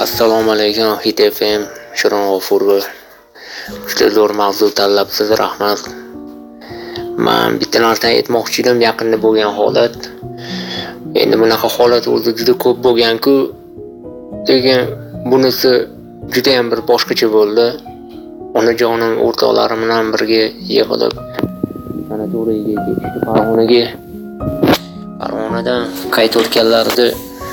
Assalomu alaykum Hit FM Shirin G'ofurova. Juda zo'r mavzu tanlabsiz, rahmat. Men bitta narsa aytmoqchi edim, yaqinda bo'lgan holat. Endi bunaqa holat o'zi juda ko'p bo'lgan-ku, lekin bunisi juda ham bir boshqacha bo'ldi. Onajonim o'rtoqlarim bilan birga yig'ilib sanatoriyaga ketishdi, Farg'onadan qaytayotganlarida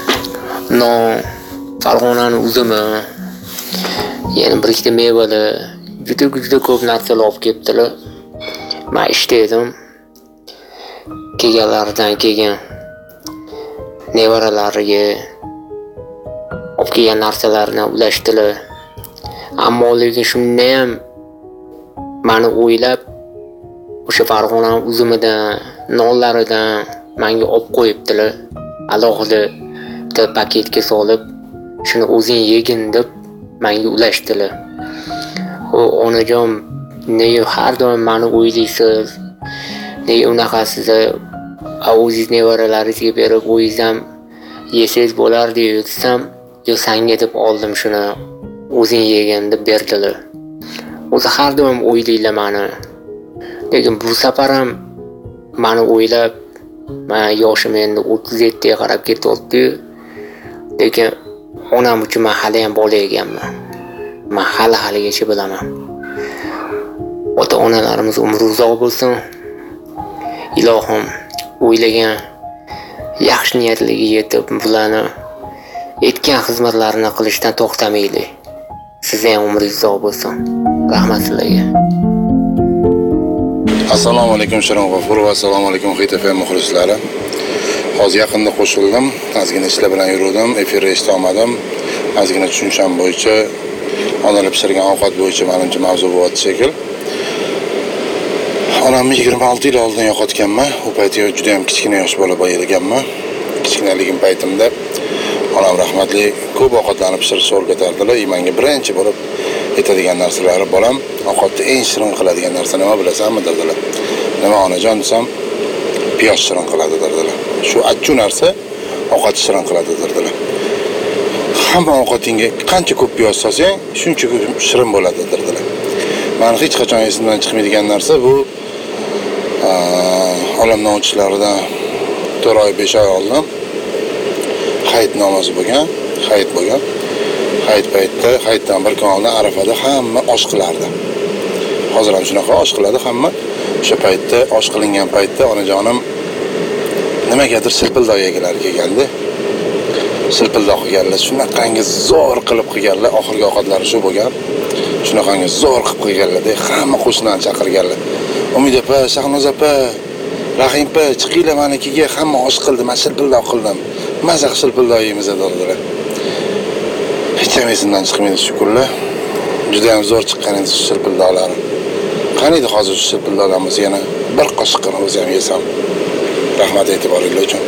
Farg'onaning uzumi, yana bir ikkita mevalar, juda ko'p narsalar olib kelibdilar. Men ishda edim. Kelganlaridan keyin nevaralariga olib kelgan narsalarni ulashdilar. Ammo lekin shunda ham meni o'ylab o'sha Farg'onaning uzumidan, nonlaridan menga olib qo'yibdilar. Alohida paketga solib, shuni o'zing yegin deb menga ulashdilar. Onajon, nega har doim meni o'ylaysiz? Nega unaqasiz? O'zingiz nevaralaringizga berib o'zingiz ham yesangiz bo'lardi desam, yo senga deb oldim shuni, o'zing yegin deb berdilar. O'zi har doim o'ylaylar meni. Lekin bu safar ham meni o'ylab, men yoshim endi 37 ga qarab ketyapti. Lekin onam uchun men hali ham bola ekanman. Men haligacha bilaman. Ota-onalarimiz umri uzoq bo'lsin. Ilohim o'ylagan yaxshi niyatliga yetib, bularni etgan xizmatlarini qilishdan to'xtamaydi. Sizning ham umringiz uzoq bo'lsin. Rahmat sizlarga. Assalomu alaykum Shirin G'ofurova, assalomu alaykum Hit FM muxlislari. Hozir yaqinda qo'shildim. Ozgina ishlar bilan yurdim, efirga eshita olmadim. Ozgina tushuncham bo'yicha, onalar pishirgan ovqat bo'yicha menimcha mavzu bo'lyapti shekil. Onamni 26 yil oldin yo'qotganman. U paytda juda ham kichkina yosh bola ekanman. Kichkinaligim paytimda onam rahmatli ko'p ovqatlarni pishirishni o'rgatardilar. Menga birinchi bo'lib aytadigan narsalari, bolam, ovqatni eng shirin qiladigan narsa nima bilasanmi dedilar. Nima onajon desam, piyoz shirin qiladi dedilar. Shu achchu narsa ovqatni shirin qiladi dedilar. Hamma ovqatingga qancha ko'p piyoz solsang, shuncha ko'p shirin bo'ladi dedilar. Men hech qachon esimdan chiqmaydigan narsa bu olamdan o'tishlaridan 4 oy 5 oy oldin hayit namozi bo'lgan, hayit paytida, hayitdan bir kun oldin Arafada hamma osh qilardi. Hozir ham shunaqa osh qiladi hamma. O'sha paytda osh qilingan paytda onajonim nimagadir silpildoq yegilar kelgandi. Silpildoq qilganlar, shunaqangi zo'r qilib qilganlar, oxirgi ovqatlari shu bo'lgan. Shunaqangi zo'r qilib qilganlar-da, hamma qo'shnilarni chaqirganlar. Umid opa, Shahnoz opa, Rahim opa, chiqinglar menikiga, hamma osh qildi, men silpildoq qildim. Maza silpildoq yeymiz dedilar. Hech ham esimdan chiqmaydi shu kunlar. Juda ham zo'r chiqqan edi shu silpildoqlar. Qaniydi hozir shu silpildoqdan bo'lsa yana bir qoshiqni o'zi ham yesam. Rahmat e'tiboringiz uchun.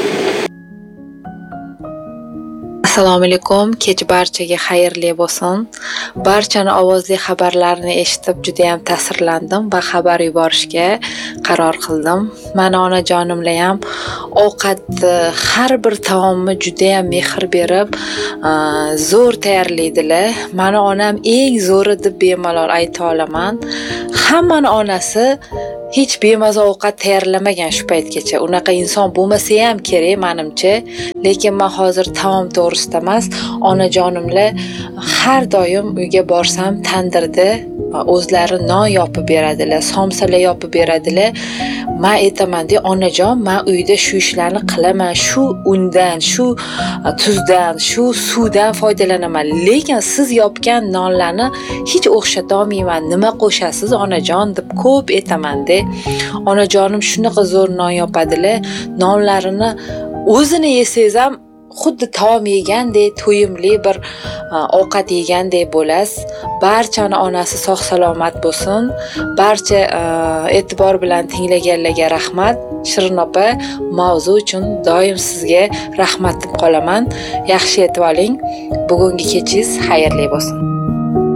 Assalomu alaykum, kech barchaga xayrli bo'lsin. Barchani ovozli xabarlarini eshitib juda ham ta'sirlandim va xabar yuborishga qaror qildim. Meni onajonimlar ham ovqatni, har bir taomni juda ham mehr berib, zo'r tayyorlaydilar. Meni onam eng zo'ri deb bemalol ayta olaman. Hammani onasi hech bemaza ovqat tayyorlamagan shu paytgacha. Unaqa inson bo'lmasa ham kerak menimcha. Lekin men hozir taom to'g'risida emas, onajonimlar har doim uyga borsam tandirda o'zlari non yopib beradilar, somsalar yopib beradilar. Men aytaman-da, onajon, men uyda shu ishlarni qilaman, shu undan, shu tuzdan, shu suvdan foydalanaman. Lekin siz yopgan nonlarni hech o'xshata olmayman. Nima qo'shasiz onajon deb ko'p aytaman-da. Onajonim shunaqa zo'r non yopadilar. Nonlarini o'zini yesangiz ham xuddi taom yegandek, to'yimli bir ovqat yegandek bo'lasiz. Barchani onasi sog' salomat bo'lsin. Barcha e'tibor bilan tinglaganlarga rahmat. Shirin opa, mavzu uchun doim sizga rahmat deb qolaman. Yaxshi yetib oling. Bugungi kechingiz xayrli bo'lsin.